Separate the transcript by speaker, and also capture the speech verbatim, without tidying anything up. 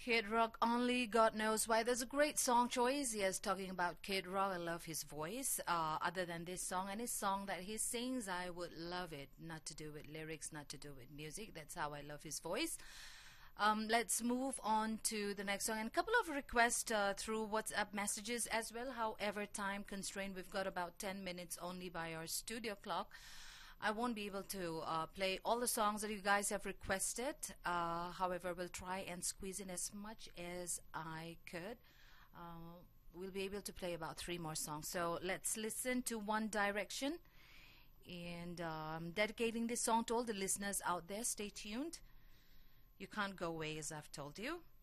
Speaker 1: Kid Rock, Only God Knows Why. There's a great song choice. Yes, talking about Kid Rock, I love his voice. Uh, other than this song, any song that he sings, I would love it. Not to do with lyrics, not to do with music. That's how I love his voice. Um, let's move on to the next song. And a couple of requests uh, through WhatsApp messages as well. However, time constrained, we've got about ten minutes only by our studio clock. I won't be able to uh, play all the songs that you guys have requested. Uh, however, we'll try and squeeze in as much as I could. Uh, we'll be able to play about three more songs. So let's listen to One Direction. And um, dedicating this song to all the listeners out there. Stay tuned. You can't go away, as I've told you.